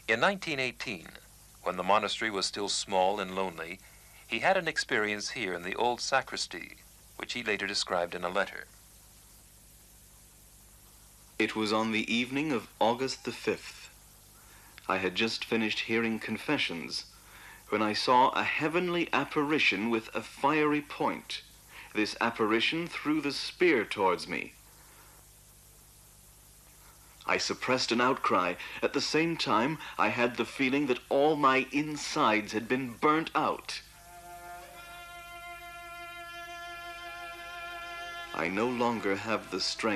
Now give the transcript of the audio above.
In 1918, when the monastery was still small and lonely, he had an experience here in the old sacristy, which he later described in a letter. It was on the evening of August the 5th. I had just finished hearing confessions when I saw a heavenly apparition with a fiery point. This apparition threw the spear towards me. I suppressed an outcry. At the same time, I had the feeling that all my insides had been burnt out. I no longer have the strength